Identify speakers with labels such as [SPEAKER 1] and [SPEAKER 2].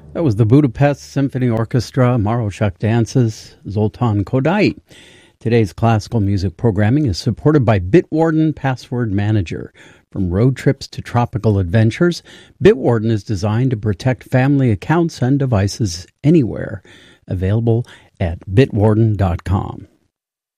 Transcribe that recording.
[SPEAKER 1] That was the Budapest Symphony Orchestra, Maroshuk Dances, Zoltan Kodály. Today's classical music programming is supported by Bitwarden Password Manager. From road trips to tropical adventures, Bitwarden is designed to protect family accounts and devices anywhere. Available at bitwarden.com.